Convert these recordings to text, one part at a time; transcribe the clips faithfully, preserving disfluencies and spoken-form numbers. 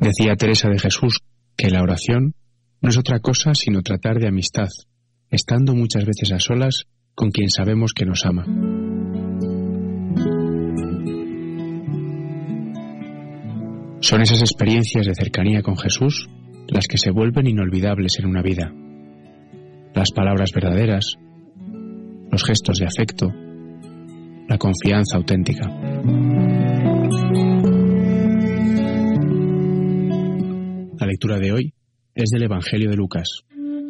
Decía Teresa de Jesús que la oración no es otra cosa sino tratar de amistad, estando muchas veces a solas con quien sabemos que nos ama. Son esas experiencias de cercanía con Jesús las que se vuelven inolvidables en una vida. Las palabras verdaderas, los gestos de afecto, la confianza auténtica. La lectura de hoy es del Evangelio de Lucas.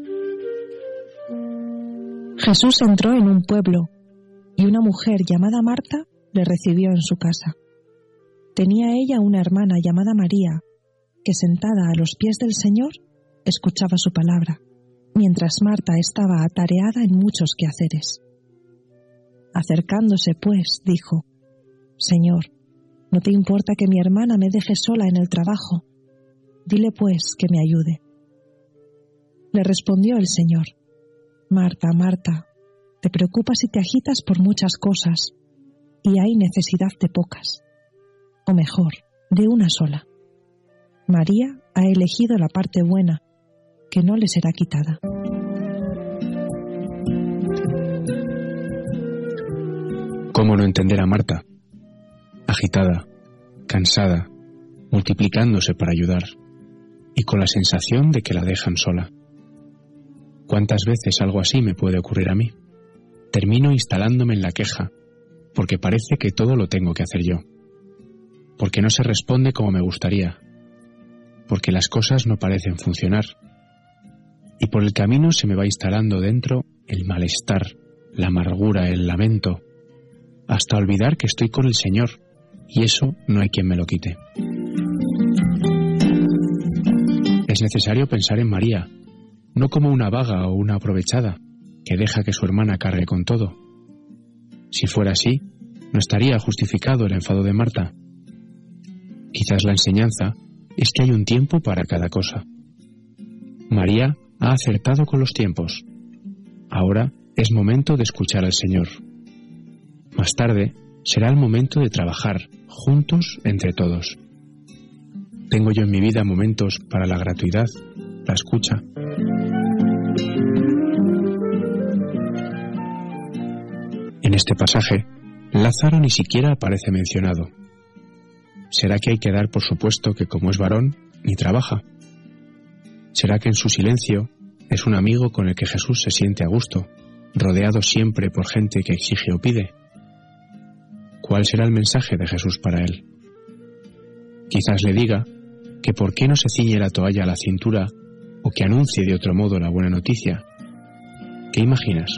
Jesús entró en un pueblo y una mujer llamada Marta le recibió en su casa. Tenía ella una hermana llamada María, que sentada a los pies del Señor escuchaba su palabra, mientras Marta estaba atareada en muchos quehaceres. Acercándose, pues, dijo: Señor, ¿no te importa que mi hermana me deje sola en el trabajo? Dile, pues, que me ayude. Le respondió el Señor: Marta, Marta, te preocupas y te agitas por muchas cosas, y hay necesidad de pocas, o mejor, de una sola. María ha elegido la parte buena, que no le será quitada. ¿Cómo no entender a Marta? Agitada, cansada, multiplicándose para ayudar, y con la sensación de que la dejan sola. ¿Cuántas veces algo así me puede ocurrir a mí? Termino instalándome en la queja, porque parece que todo lo tengo que hacer yo, porque no se responde como me gustaría, porque las cosas no parecen funcionar, y por el camino se me va instalando dentro el malestar, la amargura, el lamento, hasta olvidar que estoy con el Señor, y eso no hay quien me lo quite. Es necesario pensar en María, no como una vaga o una aprovechada, que deja que su hermana cargue con todo. Si fuera así, no estaría justificado el enfado de Marta. Quizás la enseñanza es que hay un tiempo para cada cosa. María ha acertado con los tiempos. Ahora es momento de escuchar al Señor. Más tarde será el momento de trabajar juntos entre todos. Tengo yo en mi vida momentos para la gratuidad, la escucha. En este pasaje, Lázaro ni siquiera aparece mencionado. ¿Será que hay que dar por supuesto que como es varón, ni trabaja? ¿Será que en su silencio es un amigo con el que Jesús se siente a gusto, rodeado siempre por gente que exige o pide? ¿Cuál será el mensaje de Jesús para él? Quizás le diga que por qué no se ciñe la toalla a la cintura o que anuncie de otro modo la buena noticia. ¿Qué imaginas?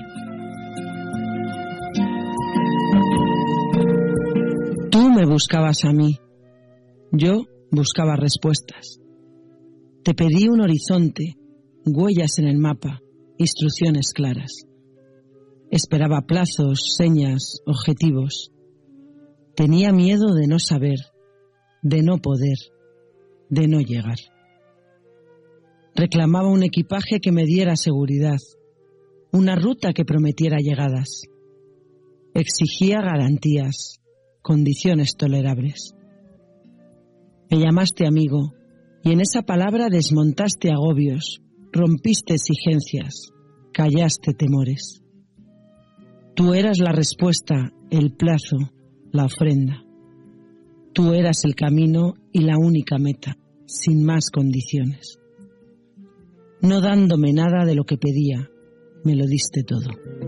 Tú me buscabas a mí. Yo buscaba respuestas. Te pedí un horizonte, huellas en el mapa, instrucciones claras. Esperaba plazos, señas, objetivos. Tenía miedo de no saber, de no poder, de no llegar. Reclamaba un equipaje que me diera seguridad, una ruta que prometiera llegadas. Exigía garantías, condiciones tolerables. Me llamaste amigo, y en esa palabra desmontaste agobios, rompiste exigencias, callaste temores. Tú eras la respuesta, el plazo, la ofrenda. Tú eras el camino y la única meta, sin más condiciones. No dándome nada de lo que pedía, me lo diste todo.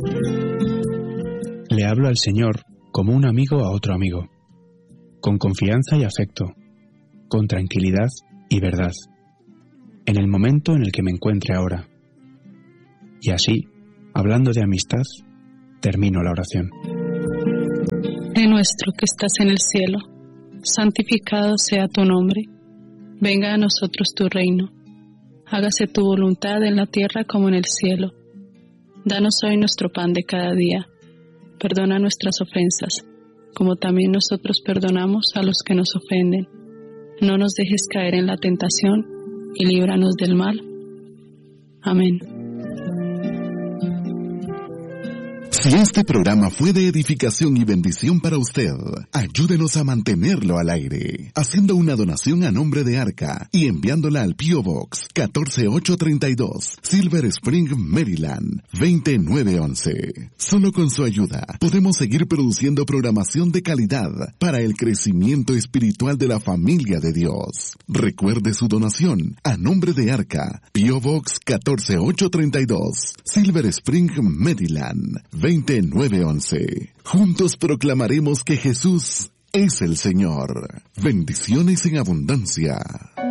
Le hablo al Señor como un amigo a otro amigo, con confianza y afecto, con tranquilidad y verdad, en el momento en el que me encuentre ahora. Y así, hablando de amistad, termino la oración. Padre nuestro que estás en el cielo, santificado sea tu nombre. Venga a nosotros tu reino. Hágase tu voluntad en la tierra como en el cielo. Danos hoy nuestro pan de cada día. Perdona nuestras ofensas, como también nosotros perdonamos a los que nos ofenden. No nos dejes caer en la tentación y líbranos del mal. Amén. Si este programa fue de edificación y bendición para usted, ayúdenos a mantenerlo al aire, haciendo una donación a nombre de Arca y enviándola al P O Box catorce ocho treinta y dos, Silver Spring, Maryland, veinte nueve once. Solo con su ayuda podemos seguir produciendo programación de calidad para el crecimiento espiritual de la familia de Dios. Recuerde su donación a nombre de Arca, P O Box catorce ocho treinta y dos, Silver Spring, Maryland, veinte nueve once. Juntos proclamaremos que Jesús es el Señor. Bendiciones en abundancia.